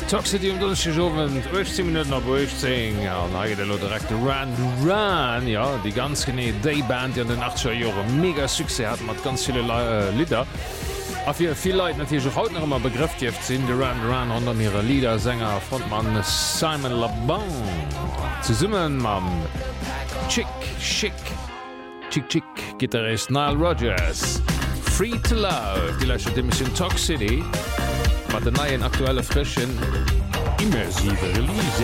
Toxicity Jowen 18 Minuten op 18 direkt Run ja die ganz gené Dayband an den 80er Jore mega Suse hat mat ganz viele Lieder. Afir viel Leiit net hier so haut noch immer begriffft sinn de Run an ihre Lieder Sänger Frontmann Simon Le Bon zu summen mam Chick Gitarrist Nile Rodgers Free to Love die Leiche de Mission Toxicity mat den neien aktuelle frischen immersive Release.